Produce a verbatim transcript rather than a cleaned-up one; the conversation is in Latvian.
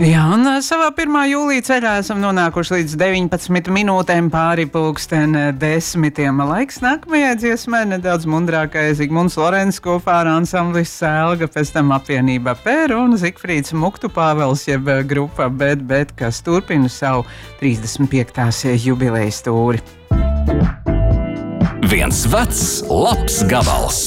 Jā, un savā pirmā jūlija ceļā esam nonākuši līdz deviņpadsmit minūtēm pāri pulksten desmitiem. Laiks nākamajai dziesmai nedaudz mundrākai Zigmunds Lorents kopā ar ansamblis Sēlga, pēc tam apvienība Pēr un Zigfrīds Muktu Pāvels, jeb grupa Bet, Bet, kas turpina savu trīsdesmit piektās jubilejas tūri. Viens vecs, labs gabals.